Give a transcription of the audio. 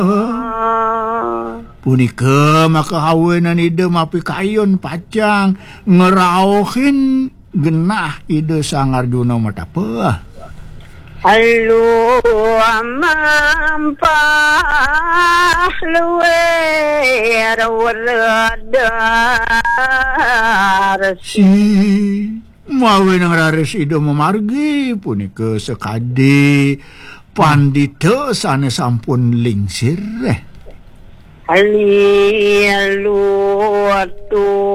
Punika maka hawenan ide mapi kayon pacang ngeraohin genah ide sang Arjuna mata peuh. Alu amampah luwer weredar Si mawe nang rares ide memargi punika sekade pandita sanes sampun lingsir. Ali alu atu